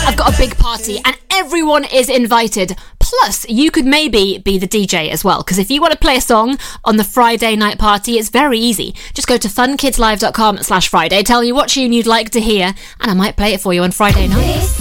I've got a big party and everyone is invited. Plus, you could maybe be the DJ as well, because if you want to play a song on the Friday night party, it's very easy. Just go to funkidslive.com/Friday, tell me what tune you'd like to hear, and I might play it for you on Friday night.